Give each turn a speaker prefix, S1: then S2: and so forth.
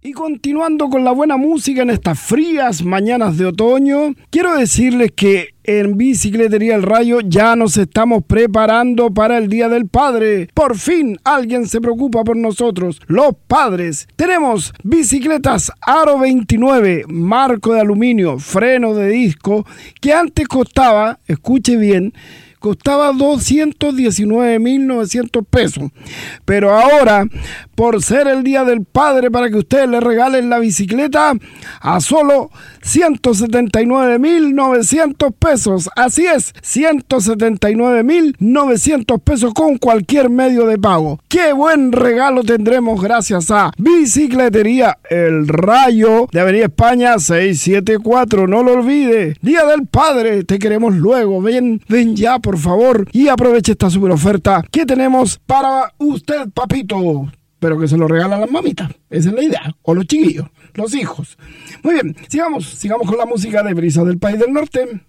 S1: Y continuando con la buena música en estas frías mañanas de otoño, quiero decirles que en Bicicletería El Rayo ya nos estamos preparando para el Día del Padre. Por fin alguien se preocupa por nosotros, los padres. Tenemos bicicletas Aro 29, marco de aluminio, freno de disco, que antes costaba, escuche bien, costaba 219.900 pesos. Pero ahora, por ser el Día del Padre, para que ustedes le regalen la bicicleta a solo 179.900 pesos. Así es, 179.900 pesos con cualquier medio de pago. ¡Qué buen regalo tendremos gracias a Bicicletería El Rayo de Avenida España 674! No lo olvide, Día del Padre, te queremos luego. Ven ya, por favor, y aproveche esta super oferta que tenemos para usted, papito. Pero que se lo regalan las mamitas, esa es la idea, o los chiquillos, los hijos. Muy bien, sigamos con la música de Brisa del País del Norte.